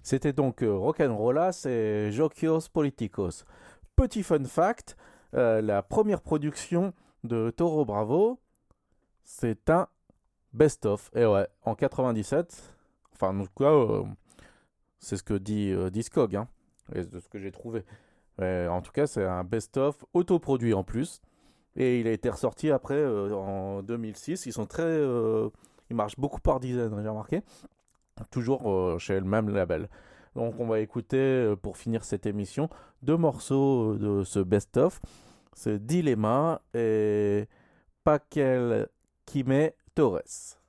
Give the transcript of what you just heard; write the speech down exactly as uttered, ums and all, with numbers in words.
C'était donc euh, Rock'n'Rollas et Jokios Politicos. Petit fun fact, euh, la première production de Toro Bravo, c'est un best-of. Et ouais, en quatre-vingt-dix-sept, enfin en tout cas, euh, c'est ce que dit euh, Discog, hein, et de ce que j'ai trouvé. Ouais, en tout cas, c'est un best-of autoproduit en plus. Et il a été ressorti après euh, en deux mille six. Ils sont très. Euh, ils marchent beaucoup par dizaines, j'ai remarqué. Toujours euh, chez le même label. Donc on va écouter, euh, pour finir cette émission, deux morceaux de ce best-of. C'est Dilemma et Paquel Quime Torres.